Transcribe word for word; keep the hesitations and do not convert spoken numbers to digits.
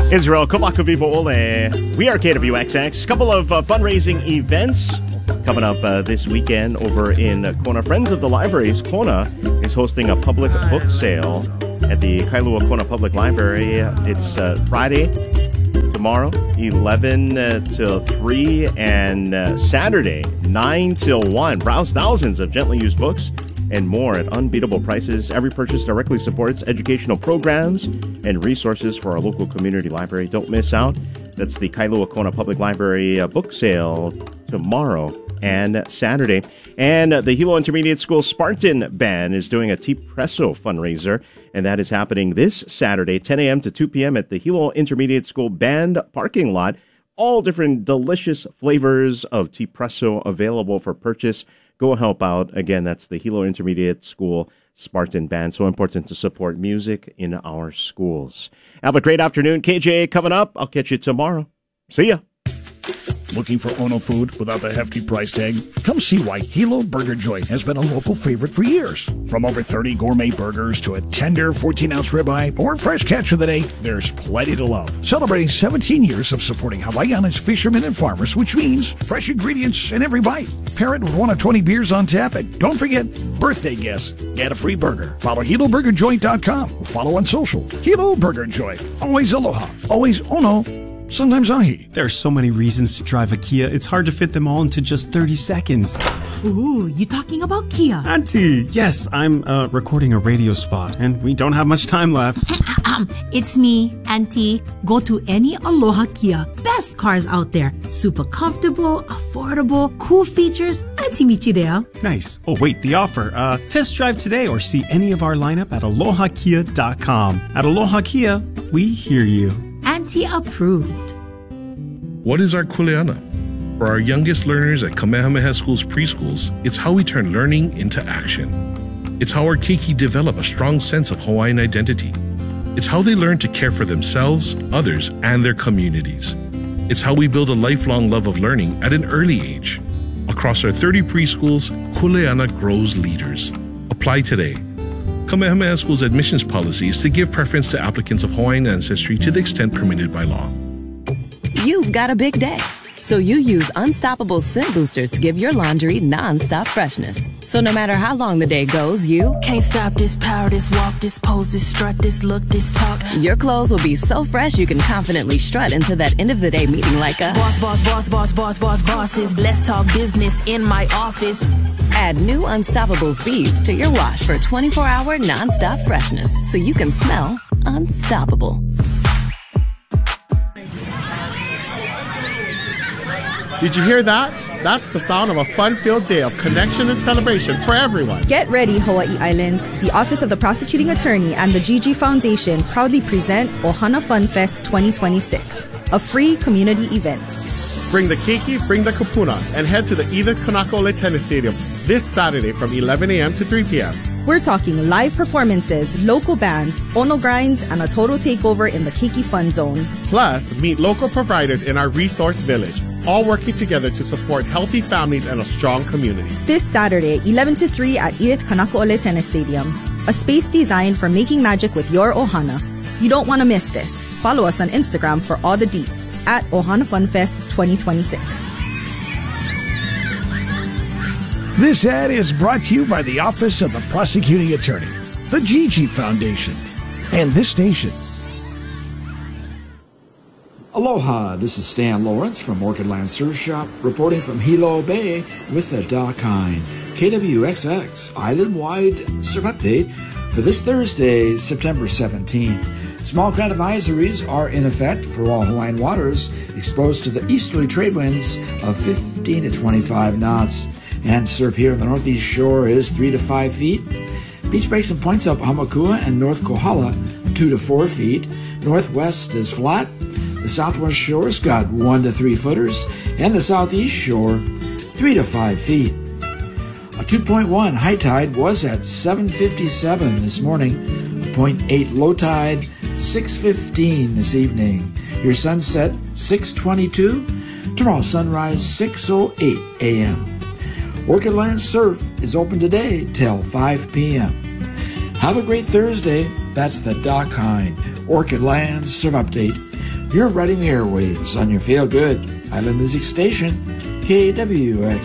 Israel Kumakavivo Ole. We are K W X X. Couple of uh, fundraising events coming up uh, this weekend over in Kona. Friends of the Libraries Kona is hosting a public book sale at the Kailua Kona Public Library. It's uh, Friday, tomorrow, eleven uh, till three, and uh, Saturday, nine till one. Browse thousands of gently used books and more at unbeatable prices. Every purchase directly supports educational programs and resources for our local community library. Don't miss out. That's the Kailua Kona Public Library uh, book sale tomorrow and Saturday. And uh, the Hilo Intermediate School Spartan Band is doing a Tea Presso fundraiser, and that is happening this Saturday, ten a.m. to two p.m. at the Hilo Intermediate School Band parking lot. All different delicious flavors of Tea Presso available for purchase. Go help out. Again, that's the Hilo Intermediate School Spartan Band. So important to support music in our schools. Have a great afternoon. K J A coming up. I'll catch you tomorrow. See ya. Looking for Ono food without the hefty price tag? Come see why Hilo Burger Joint has been a local favorite for years. From over thirty gourmet burgers to a tender fourteen-ounce ribeye or fresh catch of the day, there's plenty to love. Celebrating seventeen years of supporting Hawaiiana's fishermen and farmers, which means fresh ingredients in every bite. Pair it with one of twenty beers on tap, and don't forget, birthday guests get a free burger. Follow Hilo Burger Joint dot com or follow on social. Hilo Burger Joint. Always aloha. Always ono. Sometimes ahi. There are so many reasons to drive a Kia, it's hard to fit them all into just thirty seconds. Ooh, you talking about Kia? Auntie! Yes, I'm uh, recording a radio spot, and we don't have much time left. It's me, Auntie. Go to any Aloha Kia. Best cars out there. Super comfortable, affordable, cool features. Auntie Michidea. Nice. Oh, wait, the offer. Uh, test drive today or see any of our lineup at aloha kia dot com. At Aloha Kia, we hear you. Auntie approved. What is our kuleana? For our youngest learners at Kamehameha School's preschools, it's how we turn learning into action. It's how our keiki develop a strong sense of Hawaiian identity. It's how they learn to care for themselves, others, and their communities. It's how we build a lifelong love of learning at an early age. Across our thirty preschools, kuleana grows leaders. Apply today. Kamehameha School's admissions policy is to give preference to applicants of Hawaiian ancestry to the extent permitted by law. You've got a big day, so you use Unstoppable Scent Boosters to give your laundry non-stop freshness. So no matter how long the day goes, you can't stop this power, this walk, this pose, this strut, this look, this talk. Your clothes will be so fresh you can confidently strut into that end of the day meeting like a boss, boss, boss, boss, boss, boss, bosses. Let's talk business in my office. Add new Unstoppables beads to your wash for twenty-four hour non-stop freshness so you can smell unstoppable. Did you hear that? That's the sound of a fun-filled day of connection and celebration for everyone. Get ready, Hawaii Islands. The Office of the Prosecuting Attorney and the G G Foundation proudly present Ohana Fun Fest twenty twenty-six, a free community event. Bring the keiki, bring the kupuna, and head to the Edith Kanakaole Tennis Stadium this Saturday from eleven a.m. to three p.m. We're talking live performances, local bands, ono grinds, and a total takeover in the Keiki Fun Zone. Plus, meet local providers in our resource village, all working together to support healthy families and a strong community. This Saturday, eleven to three at Edith Kanakaole Tennis Stadium, a space designed for making magic with your ohana. You don't want to miss this. Follow us on Instagram for all the deets at Ohana Fun Fest twenty twenty-six. This ad is brought to you by the Office of the Prosecuting Attorney, the G G Foundation, and this station. Aloha, this is Stan Lawrence from Orchidland Surf Shop, reporting from Hilo Bay with the Dakine K W X X Island-wide Surf Update for this Thursday, September seventeenth. Small crowd advisories are in effect for all Hawaiian waters exposed to the easterly trade winds of fifteen to twenty-five knots. And surf here on the northeast shore is three to five feet. Beach breaks and points up Hamakua and North Kohala, two to four feet. Northwest is flat. The southwest shore's got one to three footers, and the southeast shore, three to five feet. A two point one high tide was at seven fifty-seven this morning. A zero point eight low tide, six fifteen this evening. Your sunset, six twenty-two. Tomorrow sunrise, six oh eight a.m. Orchidland Surf is open today till five p.m. Have a great Thursday. That's the Doc Hine Orchidland Surf Update You're riding the airwaves on your feel-good island music station, K W X